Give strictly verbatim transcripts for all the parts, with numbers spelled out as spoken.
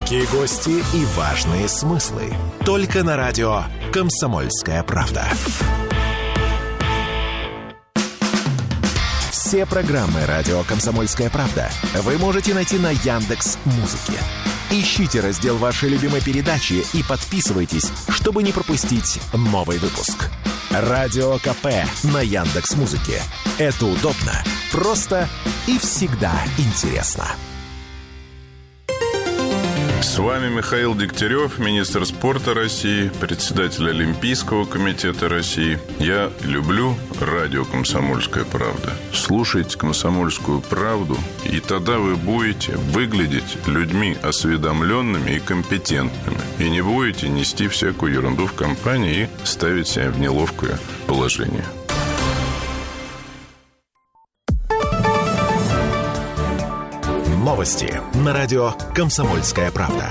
Редкие гости и важные смыслы. Только на радио «Комсомольская правда». Все программы радио «Комсомольская правда» вы можете найти на Яндекс.Музыке. Ищите раздел вашей любимой передачи и подписывайтесь, чтобы не пропустить новый выпуск. Радио КП на Яндекс.Музыке. Это удобно, просто и всегда интересно. С вами Михаил Дегтярев, министр спорта России, председатель Олимпийского комитета России. Я люблю радио «Комсомольская правда». Слушайте «Комсомольскую правду», и тогда вы будете выглядеть людьми осведомленными и компетентными. И не будете нести всякую ерунду в компании и ставить себя в неловкое положение. Новости на радио «Комсомольская правда».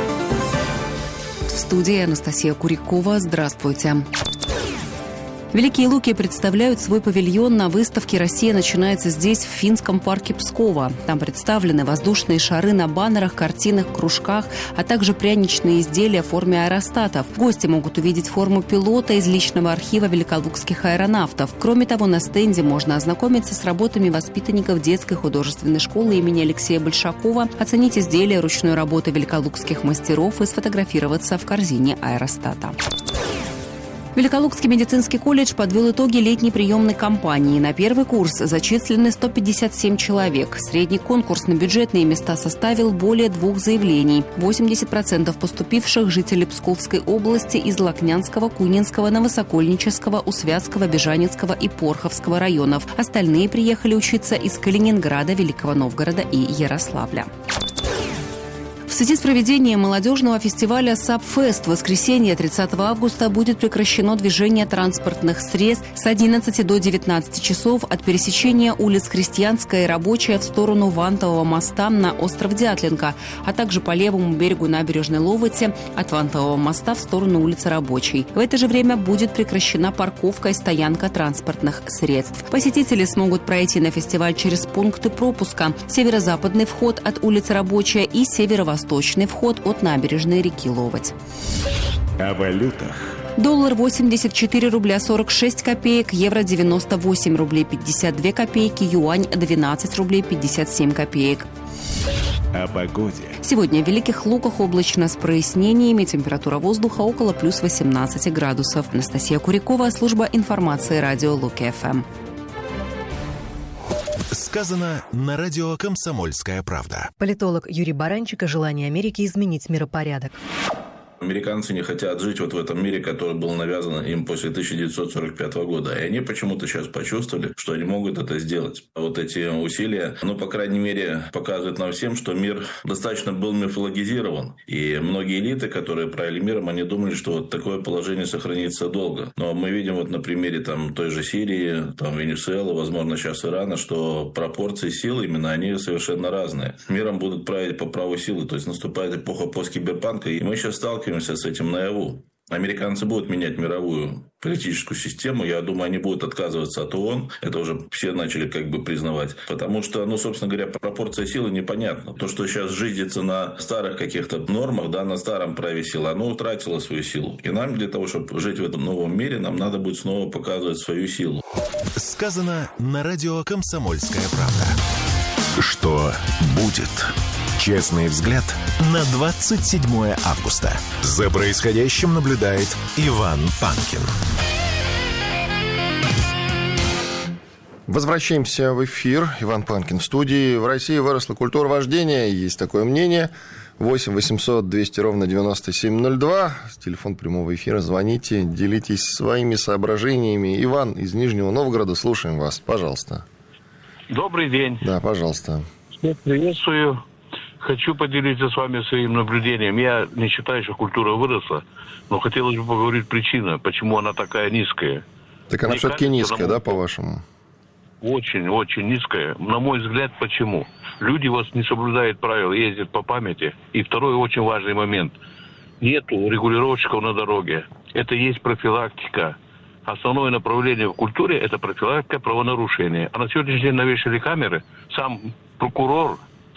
В студии Анастасия Курякова. Здравствуйте. Великие Луки представляют свой павильон на выставке «Россия начинается здесь», в финском парке Пскова. Там представлены воздушные шары на баннерах, картинах, кружках, а также пряничные изделия в форме аэростатов. Гости могут увидеть форму пилота из личного архива великолукских аэронавтов. Кроме того, на стенде можно ознакомиться с работами воспитанников детской художественной школы имени Алексея Большакова, оценить изделия ручной работы великолукских мастеров и сфотографироваться в корзине аэростата. Великолукский медицинский колледж подвел итоги летней приемной кампании. На первый курс зачислены сто пятьдесят семь человек. Средний конкурс на бюджетные места составил более двух заявлений. восемьдесят процентов поступивших – жители Псковской области из Лакнянского, Кунинского, Новосокольнического, Усвятского, Бежанецкого и Порховского районов. Остальные приехали учиться из Калининграда, Великого Новгорода и Ярославля. В связи с проведением молодежного фестиваля «Сапфест» в воскресенье тридцатого августа будет прекращено движение транспортных средств с одиннадцати до девятнадцати часов от пересечения улиц Крестьянская и Рабочая в сторону Вантового моста на остров Дятлинка, а также по левому берегу набережной Ловоти от Вантового моста в сторону улицы Рабочей. В это же время будет прекращена парковка и стоянка транспортных средств. Посетители смогут пройти на фестиваль через пункты пропуска: северо-западный вход от улицы Рабочая и северо-восточный Восточный вход от набережной реки Ловоть. О валютах. Доллар восемьдесят четыре рубля сорок шесть копеек, евро девяносто восемь рублей пятьдесят две копейки, юань двенадцать рублей пятьдесят семь копеек. О погоде. Сегодня в Великих Луках облачно с прояснениями, температура воздуха около плюс восемнадцати градусов. Анастасия Курякова, служба информации радио Луки-ФМ. Сказано на радио «Комсомольская правда». Политолог Юрий Баранчик о желании Америки изменить миропорядок. Американцы не хотят жить вот в этом мире, который был навязан им после тысяча девятьсот сорок пятого года. И они почему-то сейчас почувствовали, что они могут это сделать. Вот эти усилия, ну, по крайней мере, показывают нам всем, что мир достаточно был мифологизирован. И многие элиты, которые правили миром, они думали, что вот такое положение сохранится долго. Но мы видим вот на примере там, той же Сирии, там, Венесуэлы, возможно, сейчас Ирана, что пропорции сил именно они совершенно разные. Миром будут править по праву силы. То есть наступает эпоха посткиберпанка, и мы сейчас сталкиваемся с этим наяву. Американцы будут менять мировую политическую систему. Я думаю, они будут отказываться от ООН. Это уже все начали как бы признавать. Потому что, ну, собственно говоря, пропорция силы непонятна. То, что сейчас жизнится на старых каких-то нормах, да, на старом праве силы, оно утратило свою силу. И нам для того, чтобы жить в этом новом мире, нам надо будет снова показывать свою силу. Сказано на радио «Комсомольская правда». Что будет? Честный взгляд на двадцать седьмое августа. За происходящим наблюдает Иван Панкин. Возвращаемся в эфир. Иван Панкин в студии. В России выросла культура вождения. Есть такое мнение. восемь восемьсот двести ровно девяносто семь ноль два. Телефон прямого эфира. Звоните, делитесь своими соображениями. Иван из Нижнего Новгорода. Слушаем вас. Пожалуйста. Добрый день. Да, пожалуйста. Всех приветствую. Хочу поделиться с вами своим наблюдением. Я не считаю, что культура выросла, но хотелось бы поговорить причину, почему она такая низкая. Так она Мне все-таки кажется, низкая, мой... да, по-вашему? Очень, очень низкая. На мой взгляд, почему? Люди вас не соблюдают правил, ездят по памяти. И второй очень важный момент. Нету регулировщиков на дороге. Это есть профилактика. Основное направление в культуре – это профилактика правонарушения. А на сегодняшний день навешали камеры. Сам прокурор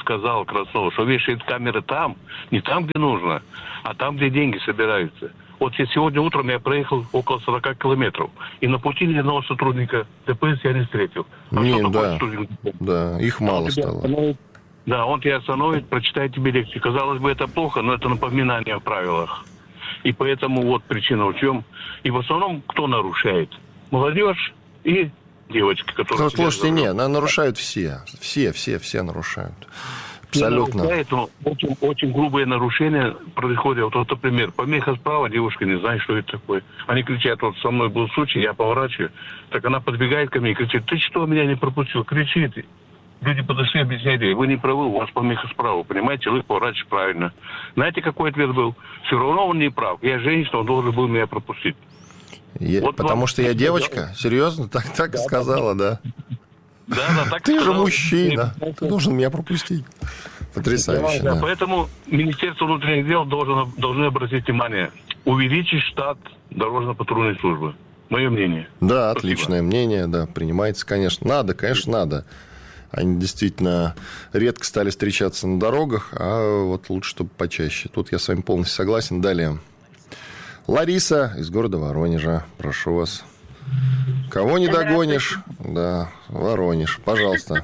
сказал Краснов, что вешает камеры там, не там, где нужно, а там, где деньги собираются. Вот я сегодня утром я проехал около сорок километров, и на пути ни одного сотрудника ДПС я не встретил. А не, что да, такое, да, их мало стало. Остановит, да, он тебя остановит, прочитает тебе лекцию. Казалось бы, это плохо, но это напоминание о правилах. И поэтому вот причина в чем. И в основном кто нарушает? Молодежь и девочки, которые... Ну, слушайте, нет, нарушают все. Все, все, все нарушают. Абсолютно. Поэтому очень, очень грубые нарушения происходят. Вот, вот, например, помеха справа, девушка не знает, что это такое. Они кричат, вот со мной был случай, я поворачиваю, так она подбегает ко мне и кричит: ты что, меня не пропустил? Кричит. Люди подошли, объясняли: вы не правы, у вас помеха справа, понимаете, вы поворачиваете правильно. Знаете, какой ответ был? Все равно он не прав. Я женщина, он должен был меня пропустить. Я, вот потому вам... что я девочка? Серьезно? Так, так да, сказала, да? Да, да, так Ты сказал. же мужчина, ты должен меня пропустить. Потрясающе, да. Да. Поэтому Министерство внутренних дел должно, должно обратить внимание, увеличить штат дорожно-патрульной службы. Мое мнение. Да, Спасибо. Отличное мнение, да, принимается, конечно. Надо, конечно, надо. Они действительно редко стали встречаться на дорогах, а вот лучше, чтобы почаще. Тут я с вами полностью согласен. Далее. Лариса из города Воронежа. Прошу вас. Кого не догонишь? Да, Воронеж. Пожалуйста.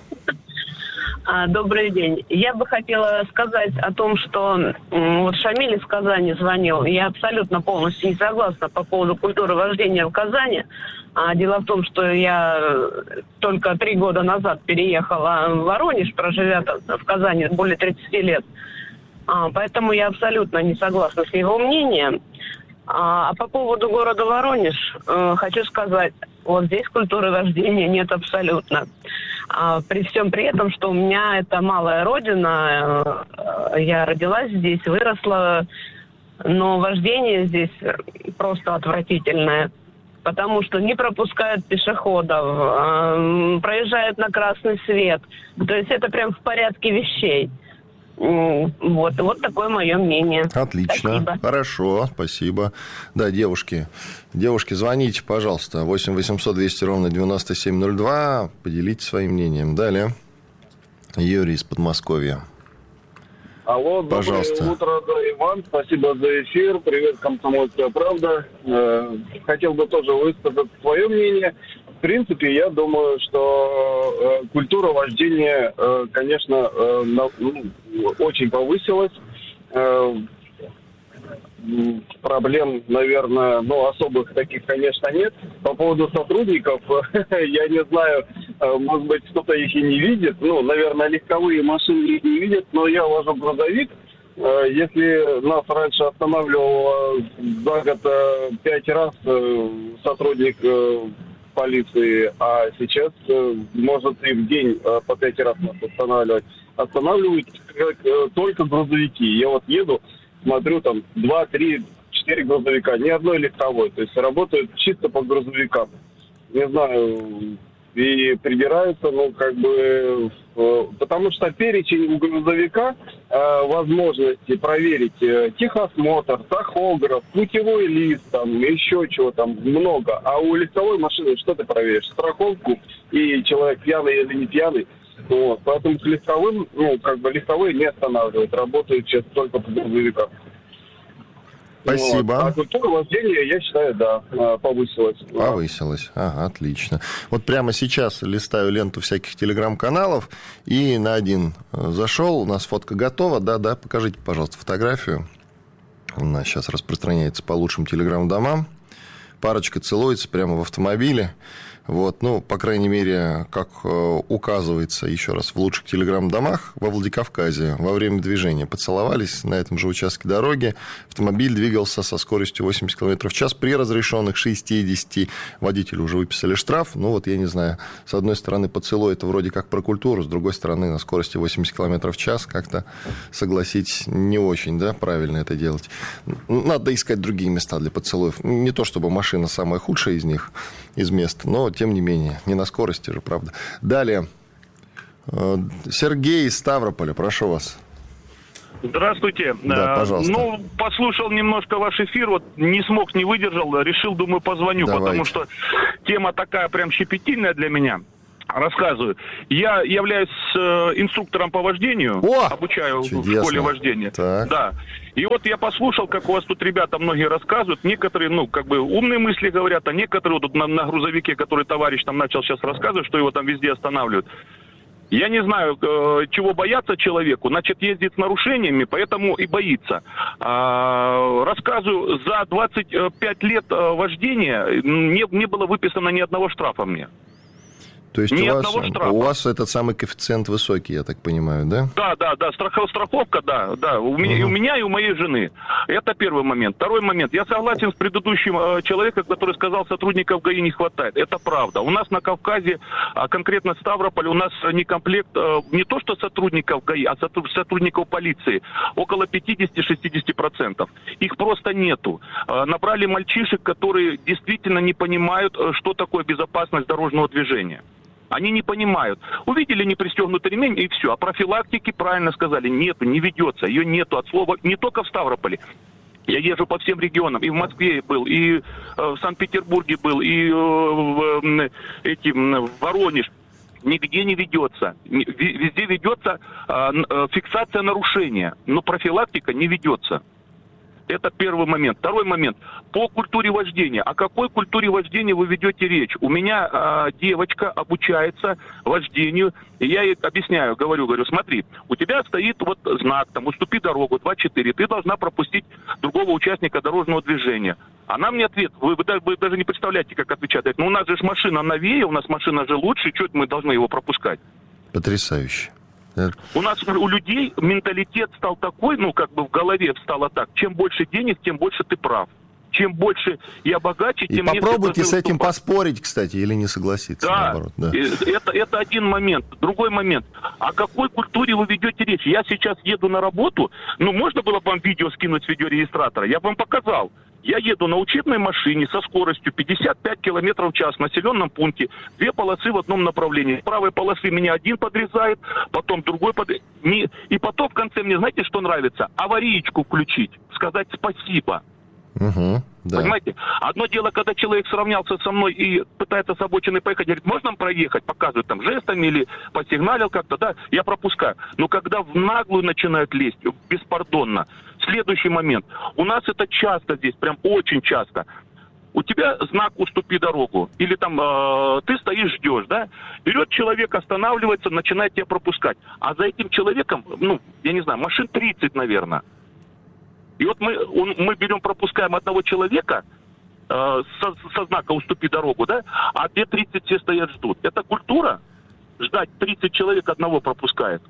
Добрый день. Я бы хотела сказать о том, что вот Шамиль из Казани звонил. Я абсолютно полностью не согласна по поводу культуры вождения в Казани. Дело в том, что я только три года назад переехала в Воронеж, проживя в Казани более тридцати лет. Поэтому я абсолютно не согласна с его мнением. А по поводу города Воронеж хочу сказать, вот здесь культуры вождения нет абсолютно. При всем при этом, что у меня это малая родина, я родилась здесь, выросла, но вождение здесь просто отвратительное. Потому что не пропускают пешеходов, проезжают на красный свет. То есть это прям в порядке вещей. Вот, вот такое мое мнение. Отлично. Спасибо. Хорошо, спасибо. Да, девушки, девушки, звоните, пожалуйста, восемь восемьсот двести ровно девяносто семь ноль два, поделитесь своим мнением. Далее. Юрий из Подмосковья. Алло, пожалуйста. Доброе утро, да, Иван. Спасибо за эфир. Привет, «Комсомольская правда». Хотел бы тоже высказать свое мнение. В принципе, я думаю, что культура вождения, конечно, очень повысилась. Проблем, наверное, ну, особых таких, конечно, нет. По поводу сотрудников, я не знаю, может быть, кто-то их и не видит. Ну, наверное, легковые машины их не видят, но я вожу грузовик. Если нас раньше останавливало за год пять раз сотрудник полиции, а сейчас может и в день по пять раз нас останавливать, останавливают только грузовики. Я вот еду, смотрю, там два, три, четыре грузовика, ни одной легковой. То есть работают чисто по грузовикам. Не знаю, и прибираются, ну, как бы, э, потому что перечень у грузовика э, возможности проверить э, техосмотр, тахограф, путевой лист, там, еще чего там много. А у легковой машины что ты проверишь? Страховку и человек пьяный или не пьяный. Вот. Поэтому с легковым, ну, как бы легковые не останавливают, работают сейчас только по грузовикам. Спасибо. Вот. А культура вождения, я считаю, да, повысилась. Повысилась. Ага, отлично. Вот прямо сейчас листаю ленту всяких телеграм-каналов и на один зашел. У нас фотка готова. Да-да, покажите, пожалуйста, фотографию. Она сейчас распространяется по лучшим телеграм-домам. Парочка целуется прямо в автомобиле. Вот, ну, по крайней мере, как указывается еще раз в лучших телеграм-домах, во Владикавказе во время движения поцеловались на этом же участке дороги. Автомобиль двигался со скоростью восемьдесят километров в час при разрешенных шестидесяти. Водителю уже выписали штраф. Ну, вот я не знаю, с одной стороны, поцелуй – это вроде как про культуру, с другой стороны, на скорости восемьдесят километров в час как-то, согласитесь, не очень, да, правильно это делать. Надо искать другие места для поцелуев. Не то, чтобы машина самая худшая из них, из мест, но тем не менее, не на скорости же, правда. Далее. Сергей из Ставрополя, прошу вас. Здравствуйте. Да, пожалуйста. Ну, послушал немножко ваш эфир, вот не смог, не выдержал, решил, думаю, позвоню, Давайте. Потому что тема такая прям щепетильная для меня. Рассказываю. Я являюсь э, инструктором по вождению, О! обучаю Чудесно. в школе вождения. Так. Да. И вот я послушал, как у вас тут ребята многие рассказывают. Некоторые, ну, как бы умные мысли говорят, а некоторые вот тут на, на грузовике, который товарищ там начал сейчас рассказывать, что его там везде останавливают. Я не знаю, э, чего бояться человеку. Значит, ездит с нарушениями, поэтому и боится. А, рассказываю, за двадцать пять лет вождения не, не было выписано ни одного штрафа мне. То есть Ни у вас, одного штрафа. у вас этот самый коэффициент высокий, я так понимаю, да? Да, да, да, страхов, страховка, да, да, у меня, и у меня, и у моей жены. Это первый момент. Второй момент. Я согласен с предыдущим э, человеком, который сказал, сотрудников ГАИ не хватает. Это правда. У нас на Кавказе, а конкретно в Ставрополе, у нас не комплект, э, не то что сотрудников ГАИ, а сотрудников полиции. Около пятьдесят-шестьдесят процентов. Их просто нету. Э, набрали мальчишек, которые действительно не понимают, что такое безопасность дорожного движения. Они не понимают. Увидели непристегнутый ремень, и все. А профилактики, правильно сказали, нету, не ведется. Ее нету от слова не только в Ставрополе. Я езжу по всем регионам. И в Москве был, и э, в Санкт-Петербурге был, и э, в, э, эти, в Воронеж. Нигде не ведется. Везде ведется э, э, фиксация нарушения. Но профилактика не ведется. Это первый момент. Второй момент. По культуре вождения. О какой культуре вождения вы ведете речь? У меня э, девочка обучается вождению, и я ей объясняю, говорю, говорю, смотри, у тебя стоит вот знак, там, уступи дорогу, два четыре, ты должна пропустить другого участника дорожного движения. Она мне ответ, вы, вы, вы даже не представляете, как отвечать. Ну, у нас же машина новее, у нас машина же лучше, что мы должны его пропускать? Потрясающе. У нас у людей менталитет стал такой, ну, как бы в голове встало так, чем больше денег, тем больше ты прав. Чем больше я богаче, и тем меньше... И попробуйте с этим уступать. поспорить, кстати, или не согласиться, да, наоборот. Да, это, это один момент. Другой момент. О какой культуре вы ведете речь? Я сейчас еду на работу, ну, можно было бы вам видео скинуть с видеорегистратора? Я бы вам показал. Я еду на учебной машине со скоростью пятьдесят пять километров в час в населенном пункте. Две полосы в одном направлении. С правой полосы меня один подрезает, потом другой подрезает. И потом в конце мне, знаете, что нравится? Аварийку включить, сказать спасибо. Угу, да. Понимаете? Одно дело, когда человек сравнялся со мной и пытается с обочины поехать, говорит, можно проехать? Показывают там жестами или посигналил как-то, да, я пропускаю. Но когда в наглую начинают лезть, беспардонно. Следующий момент. У нас это часто здесь, прям очень часто. У тебя знак «Уступи дорогу». Или там э, ты стоишь, ждешь, да? Берет человек, останавливается, начинает тебя пропускать. А за этим человеком, ну, я не знаю, машин тридцать, наверное. И вот мы, он, мы берем, пропускаем одного человека э, со, со знака «Уступи дорогу», да? А две тридцать все стоят, ждут. Это культура? Ждать тридцать человек одного пропускает.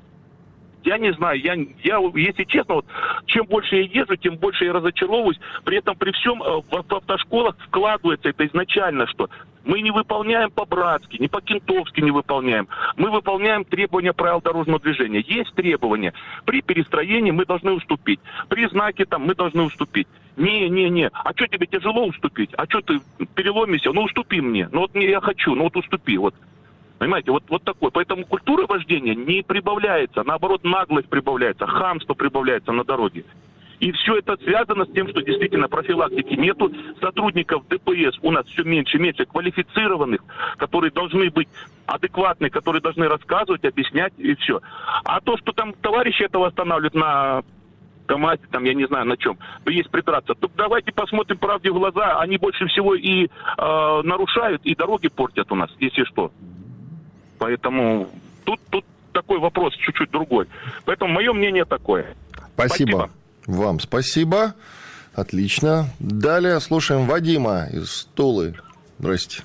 Я не знаю, я, я, если честно, вот, чем больше я езжу, тем больше я разочаровываюсь. При этом при всем в, в автошколах вкладывается это изначально, что мы не выполняем по-братски, не по-кентовски не выполняем. Мы выполняем требования правил дорожного движения. Есть требования. При перестроении мы должны уступить. При знаке там мы должны уступить. Не, не, не. А что тебе тяжело уступить? А что ты переломишься? Ну уступи мне. Ну вот я хочу, ну вот уступи. Вот. Понимаете, вот, вот такой. Поэтому культура вождения не прибавляется, наоборот, наглость прибавляется, хамство прибавляется на дороге. И все это связано с тем, что действительно профилактики нету, сотрудников ДПС у нас все меньше и меньше, квалифицированных, которые должны быть адекватны, которые должны рассказывать, объяснять и все. А то, что там товарищи этого останавливают на КамАЗе, там, я не знаю на чем, есть придраться, то давайте посмотрим правде в глаза, они больше всего и э, нарушают, и дороги портят у нас, если что. Поэтому тут, тут такой вопрос чуть-чуть другой. Поэтому мое мнение такое. Спасибо. Спасибо. Вам спасибо. Отлично. Далее слушаем Вадима из Тулы. Здрасте.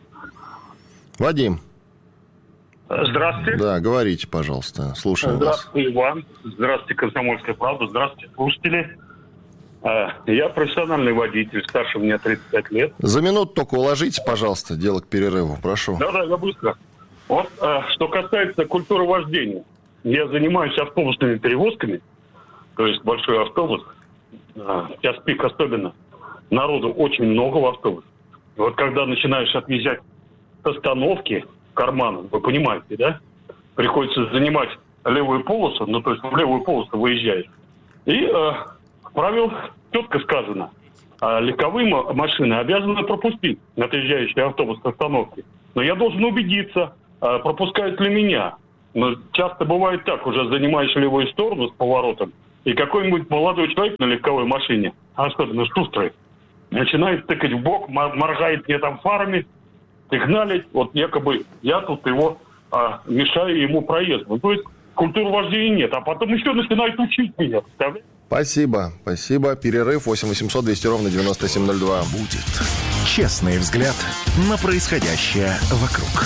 Вадим. Здравствуйте. Да, говорите, пожалуйста. Слушаем Здравствуйте, вас. Иван. Здравствуйте, «Комсомольская правда». Здравствуйте, слушатели. Я профессиональный водитель, старше меня тридцать пять лет. За минуту только уложите, пожалуйста, дело к перерыву. Прошу. Да-да, я быстро. Вот, что касается культуры вождения. Я занимаюсь автобусными перевозками, то есть большой автобус, в час пик особенно. Народу очень много в автобусе. И вот когда начинаешь отъезжать с остановки в карман, вы понимаете, да? Приходится занимать левую полосу, ну то есть в левую полосу выезжаешь. И э, правил четко сказано. Легковые машины обязаны пропустить отъезжающий автобус с остановки. Но я должен убедиться, э, пропускают ли меня. Но часто бывает так, уже занимаешь левую сторону с поворотом, и какой-нибудь молодой человек на легковой машине, особенно шустрый, начинает тыкать в бок, моргает мне там фарами, сигналить, вот якобы я тут его а, мешаю ему проезду. Ну, то есть культуры вождения нет, а потом еще начинает учить меня, представляете? Спасибо, спасибо. Перерыв восемь восемьсот двести ровно девяносто семь ноль два. Будет честный взгляд на происходящее вокруг.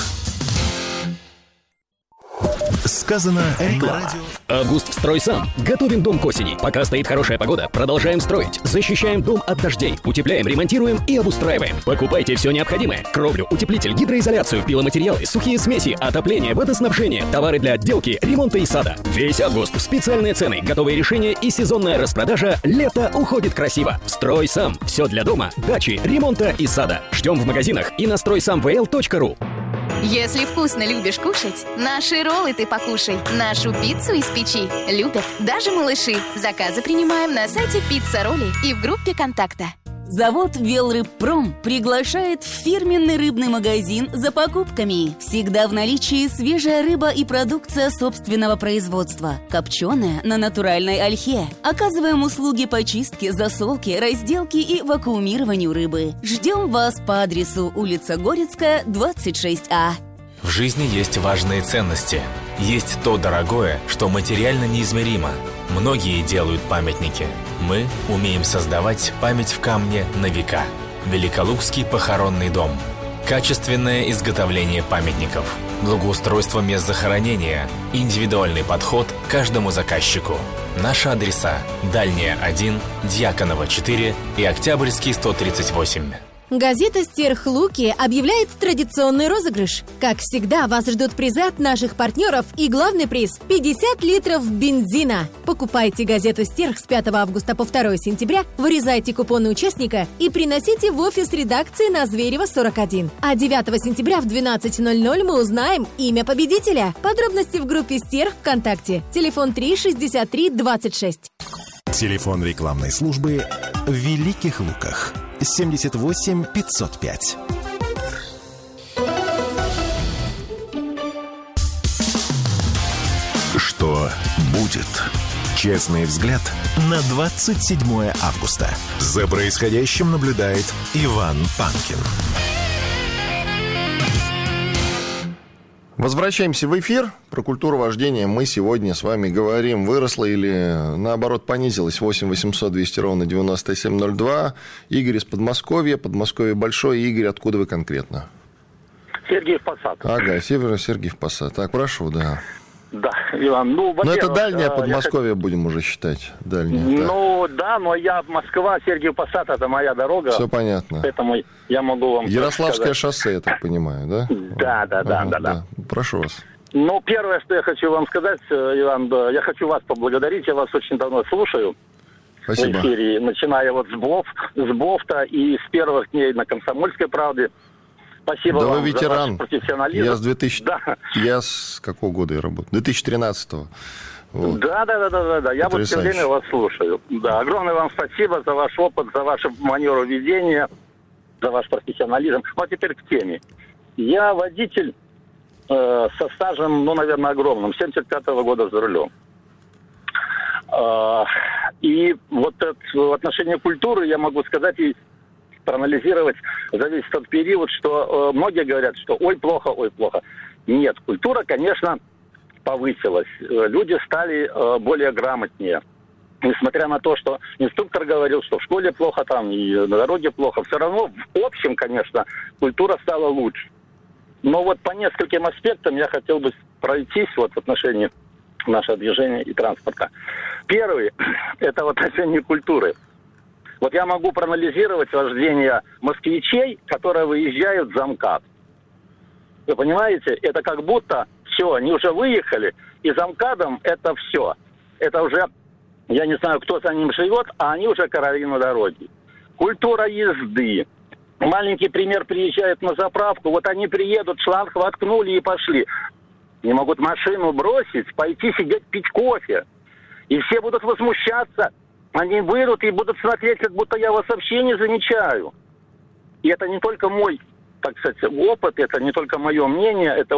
Сказано на радио. Август строй сам. Готовим дом к осени. Пока стоит хорошая погода, продолжаем строить. Защищаем дом от дождей. Утепляем, ремонтируем и обустраиваем. Покупайте все необходимое. Кровлю, утеплитель, гидроизоляцию, пиломатериалы, сухие смеси, отопление, водоснабжение, товары для отделки, ремонта и сада. Весь август. Специальные цены, готовые решения и сезонная распродажа. Лето уходит красиво. Строй сам. Все для дома, дачи, ремонта и сада. Ждем в магазинах и на строй сам вэ эл точка ру. Если вкусно любишь кушать, наши роллы ты покушай. Нашу пиццу из печи любят даже малыши. Заказы принимаем на сайте Пицца Ролли и в группе контакта. Завод Велрыбпром приглашает в фирменный рыбный магазин за покупками. Всегда в наличии свежая рыба и продукция собственного производства. Копченая на натуральной ольхе. Оказываем услуги по чистке, засолке, разделке и вакуумированию рыбы. Ждем вас по адресу улица Горецкая, двадцать шесть А. В жизни есть важные ценности. Есть то дорогое, что материально неизмеримо. Многие делают памятники. Мы умеем создавать память в камне на века. Великолукский похоронный дом. Качественное изготовление памятников. Благоустройство мест захоронения. Индивидуальный подход к каждому заказчику. Наши адреса: Дальняя один, Дьяконова четыре и Октябрьский сто тридцать восемь. Газета «Стерх Луки» объявляет традиционный розыгрыш. Как всегда, вас ждут призы от наших партнеров и главный приз – пятьдесят литров бензина. Покупайте газету «Стерх» с пятого августа по второе сентября, вырезайте купоны участника и приносите в офис редакции на Зверева сорок один. А девятого сентября в двенадцать ноль ноль мы узнаем имя победителя. Подробности в группе «Стерх» ВКонтакте. Телефон три шестьдесят три двадцать шесть. Телефон рекламной службы в Великих Луках. семьдесят восемь пятьсот пять. Что будет? Честный взгляд на двадцать седьмое августа. За происходящим наблюдает Иван Панкин. Возвращаемся в эфир. Про культуру вождения мы сегодня с вами говорим. Выросла или, наоборот, понизилась? восемь восемьсот двести ровно девяносто семь ноль два. Игорь из Подмосковья. Подмосковье большое. Игорь, откуда вы конкретно? Сергиев Посад. Ага, север Сергиев Посад. Так, прошу, да. Да, Иван, ну, но это дальнее Подмосковье, я... будем уже считать. Дальнее, ну, да. да, но я Москва, Сергиев Посад, это моя дорога. Все понятно. Поэтому я могу вам Ярославское сказать. шоссе, я так понимаю, да? Да, да, да, ага, да, да, да. Прошу вас. Ну, первое, что я хочу вам сказать, Иван, да, я хочу вас поблагодарить, я вас очень давно слушаю. Спасибо. В эфире, начиная вот с БОФ, с БОФта и с первых дней на «Комсомольской правде». Спасибо да вам вы ветеран. За ваш профессионализм. Я с двухтысячного да. Я с какого года я работаю? две тысячи тринадцатого. Вот. Да, да, да, да, да, да. Я вот все время вас слушаю. Да, огромное вам спасибо за ваш опыт, за вашу манеру ведения, за ваш профессионализм. Вот теперь к теме. Я водитель э, со стажем, ну, наверное, огромным, семьдесят пятого года за рулем. Э, и вот это, в отношении культуры я могу сказать и проанализировать за весь тот период, что э, многие говорят, что ой, плохо, ой, плохо. Нет, культура, конечно, повысилась. Люди стали э, более грамотнее. Несмотря на то, что инструктор говорил, что в школе плохо там и на дороге плохо, все равно в общем, конечно, культура стала лучше. Но вот по нескольким аспектам я хотел бы пройтись вот в отношении нашего движения и транспорта. Первый – это в отношении культуры. Вот я могу проанализировать вождение москвичей, которые выезжают за МКАД. Вы понимаете, это как будто все, они уже выехали, и за МКАДом это все. Это уже, я не знаю, кто за ним живет, а они уже короли на дороге. Культура езды. Маленький пример: приезжают на заправку, вот они приедут, шланг воткнули и пошли. Не могут машину бросить, пойти сидеть пить кофе. И все будут возмущаться. Они выйдут и будут смотреть, как будто я вас вообще не замечаю. И это не только мой, так сказать, опыт, это не только мое мнение, это вот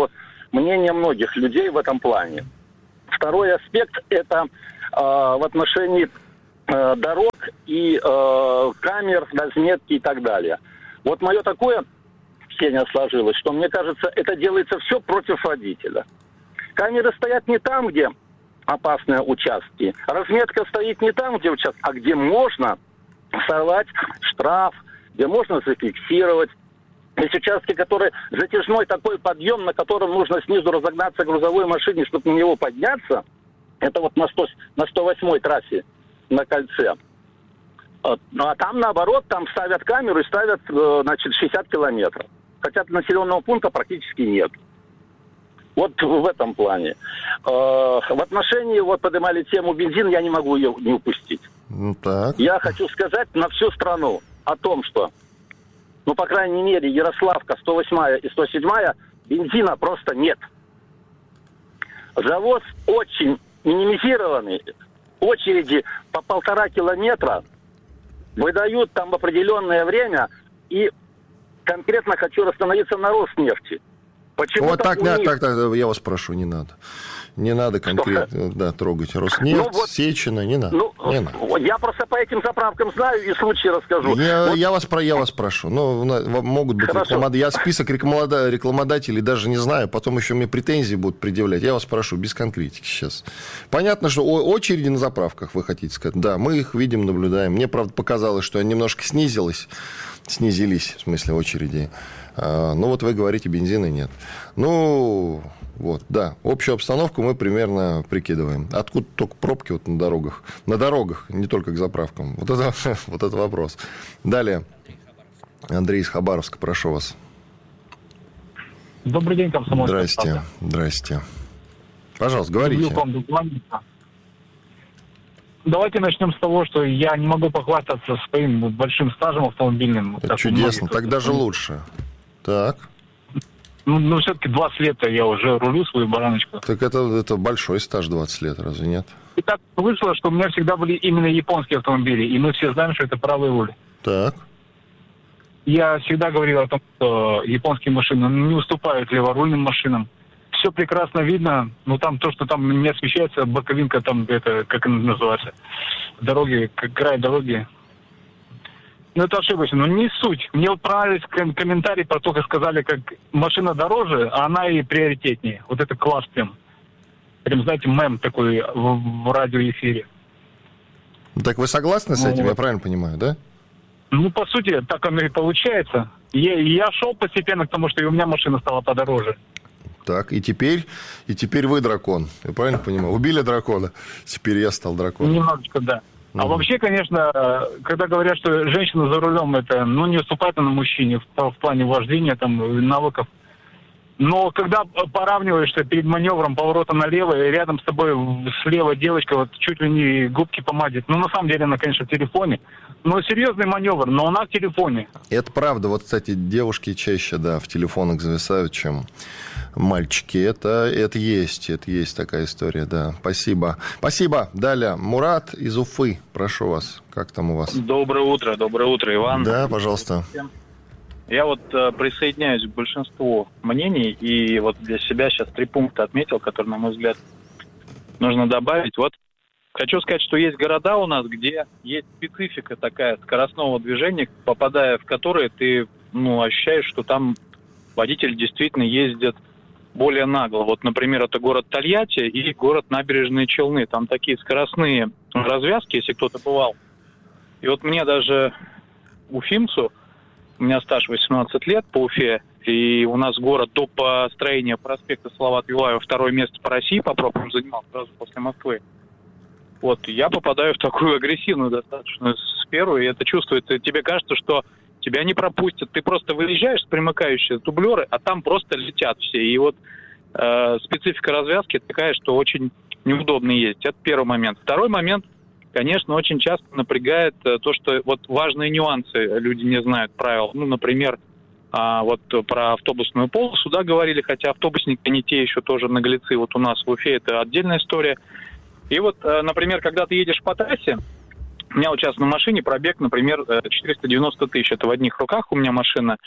мнение многих людей в этом плане. Второй аспект – это э, в отношении э, дорог и э, камер, разметки и так далее. Вот мое такое мнение сложилось, что, мне кажется, это делается все против водителя. Камеры стоят не там, где опасные участки. Разметка стоит не там, где участок, а где можно сорвать штраф, где можно зафиксировать. Есть участки, которые затяжной такой подъем, на котором нужно снизу разогнаться грузовой машине, чтобы на него подняться. Это вот на, сто, на сто восьмой трассе на кольце. А там, наоборот, там ставят камеру и ставят, значит, шестьдесят километров. Хотя населенного пункта практически нет. Вот в этом плане. В отношении, вот поднимали тему бензин, я не могу ее не упустить. Ну, так. Я хочу сказать на всю страну о том, что, ну, по крайней мере, Ярославка, сто восьмая и сто седьмая, бензина просто нет. Завоз очень минимизированный. Очереди по полтора километра выдают там в определенное время. И конкретно хочу остановиться на Роснефти. Почему-то вот так, у да, них... так, так, я вас прошу, не надо. Не надо конкретно да, трогать Роснефть, ну, вот, Сечина, не надо. Ну, не надо. Я просто по этим заправкам знаю и случаи расскажу. Я, вот. я, вас, про, я вас прошу. Ну, могут быть рекламодатели. Я список рекламодателей даже не знаю, потом еще мне претензии будут предъявлять. Я вас прошу, без конкретики сейчас. Понятно, что очереди на заправках, вы хотите сказать. Да, мы их видим, наблюдаем. Мне, правда, показалось, что они немножко снизились. Снизились, в смысле, очереди. А, ну, вот вы говорите, бензина нет. Ну... Вот, да. Общую обстановку мы примерно прикидываем. Откуда только пробки вот на дорогах? На дорогах, не только к заправкам. Вот это, вот это вопрос. Далее. Андрей из Хабаровска, прошу вас. Добрый день, комсомольская Здрасте, правда. Здрасте. Пожалуйста, говорите. Давайте начнем с того, что я не могу похвастаться своим большим стажем автомобильным. Это чудесно, так даже лучше. Так. Ну, ну, все-таки двадцать лет я уже рулю свою бараночку. Так это, это большой стаж, двадцать лет, разве нет? И так вышло, что у меня всегда были именно японские автомобили, и мы все знаем, что это правый руль. Так. Я всегда говорил о том, что японские машины не уступают леворульным машинам. Все прекрасно видно, но там то, что там не освещается, боковинка там, это, как она называется, дороги, край дороги. Ну, это ошибочно, но не суть. Мне вот понравились комментарии про то, как сказали, как машина дороже, а она и приоритетнее. Вот это класс прям. Прям, знаете, мем такой в, в радиоэфире. Так вы согласны с ну, этим, вот. Я правильно понимаю, да? Ну, по сути, так оно и получается. Я, я шел постепенно к тому, что и у меня машина стала подороже. Так, и теперь, и теперь вы дракон. Я правильно понимаю? Убили дракона, теперь я стал драконом. Немножечко, да. А mm-hmm. вообще, конечно, когда говорят, что женщина за рулем, это, ну, не уступает она мужчине в, в плане вождения, там, навыков. Но когда поравниваешься перед маневром поворота налево, и рядом с тобой слева девочка вот чуть ли не губки помадит. Ну, на самом деле, она, конечно, в телефоне. Но серьезный маневр, но она в телефоне. Это правда. Вот, кстати, девушки чаще, да, в телефонах зависают, чем мальчики. Это, это есть, это есть такая история, да. Спасибо. Спасибо. Далее. Мурат из Уфы. Прошу вас. Как там у вас? Доброе утро. Доброе утро, Иван. Да, пожалуйста. Я вот э, присоединяюсь к большинству мнений, и вот для себя сейчас три пункта отметил, которые, на мой взгляд, нужно добавить. Вот хочу сказать, что есть города у нас, где есть специфика такая скоростного движения, попадая в которые ты, ну, ощущаешь, что там водитель действительно ездит более нагло. Вот, например, это город Тольятти и город Набережные Челны. Там такие скоростные развязки, если кто-то бывал. И вот мне даже уфимцу, у меня стаж восемнадцать лет по Уфе, и у нас город до построения проспекта Салавата Юлаева второе место по России по пробкам занимал сразу после Москвы. Вот, я попадаю в такую агрессивную достаточно сферу, и это чувствуется. Тебе кажется, что тебя не пропустят. Ты просто выезжаешь с примыкающие дублеры, а там просто летят все. И вот э, специфика развязки такая, что очень неудобно ездить. Это первый момент. Второй момент, конечно, очень часто напрягает то, что вот важные нюансы люди не знают правил. Ну, например, а, вот про автобусную полосу, да, говорили, хотя автобусники, они те еще тоже наглецы. Вот у нас в Уфе это отдельная история. И вот, например, когда ты едешь по трассе, у меня вот сейчас на машине пробег, например, четыреста девяносто тысяч. Это в одних руках у меня машина.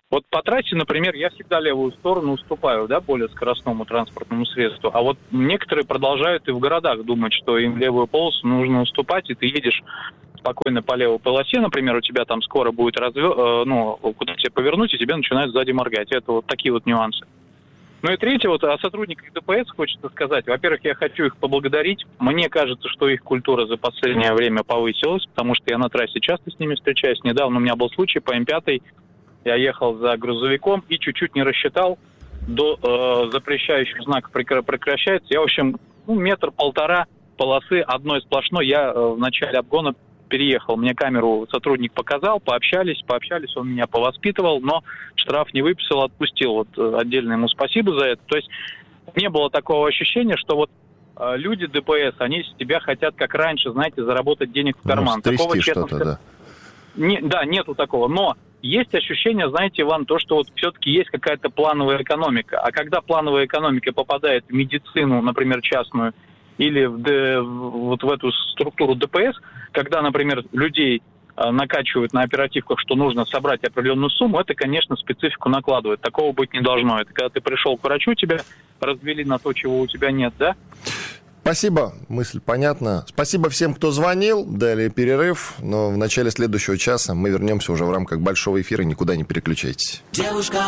Вот по трассе, например, я всегда левую сторону уступаю, да, более скоростному транспортному средству. А вот некоторые продолжают и в городах думать, что им левую полосу нужно уступать, и ты едешь спокойно по левой полосе, например, у тебя там скоро будет разве... э, ну, куда тебе повернуть, и тебе начинают сзади моргать. Это вот такие вот нюансы. Ну и третье, вот о сотрудниках ДПС хочется сказать. Во-первых, я хочу их поблагодарить. Мне кажется, что их культура за последнее время повысилась, потому что я на трассе часто с ними встречаюсь. Недавно у меня был случай по эм пять. Я ехал за грузовиком и чуть-чуть не рассчитал. До э, запрещающего знака прекращается. Я, в общем, ну, метр-полтора полосы одной сплошной. Я э, в начале обгона переехал. Мне камеру сотрудник показал, пообщались, пообщались, он меня повоспитывал, но штраф не выписал, отпустил. Вот э, отдельно ему спасибо за это. То есть не было такого ощущения, что вот э, люди ДПС, они с тебя хотят, как раньше, знаете, заработать денег в карман. Ну, такого, честно, что-то, да. Не, да, нету такого. Но есть ощущение, знаете, Иван, то, что вот все-таки есть какая-то плановая экономика. А когда плановая экономика попадает в медицину, например, частную, или в, д, вот в эту структуру ДПС, когда, например, людей э, накачивают на оперативках, что нужно собрать определенную сумму, это, конечно, специфику накладывает. Такого быть не должно. Это когда ты пришел к врачу, тебя развели на то, чего у тебя нет, да? Спасибо, мысль понятна. Спасибо всем, кто звонил. Далее перерыв, но в начале следующего часа мы вернемся уже в рамках большого эфира. Никуда не переключайтесь. Девушка